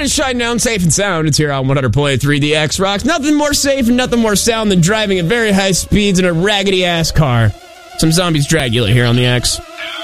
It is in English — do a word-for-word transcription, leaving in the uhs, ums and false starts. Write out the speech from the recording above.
is Shine Down Safe and Sound. It's here on one hundred point three The X Rocks. Nothing more safe and nothing more sound than driving at very high speeds in a raggedy-ass car. Some Zombies Dragula here on The X.